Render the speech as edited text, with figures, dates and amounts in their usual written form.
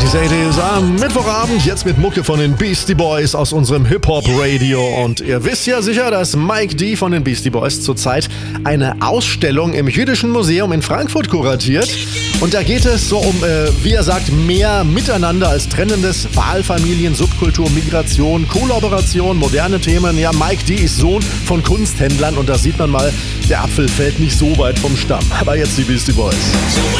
70s, 80s am Mittwochabend, jetzt mit Mucke von den Beastie Boys aus unserem Hip-Hop-Radio. Und ihr wisst ja sicher, dass Mike D von den Beastie Boys zurzeit eine Ausstellung im Jüdischen Museum in Frankfurt kuratiert. Und da geht es so um, wie er sagt, mehr Miteinander als Trennendes, Wahlfamilien, Subkultur, Migration, Kollaboration, moderne Themen. Ja, Mike D ist Sohn von Kunsthändlern und da sieht man mal, der Apfel fällt nicht so weit vom Stamm. Aber jetzt die Beastie Boys.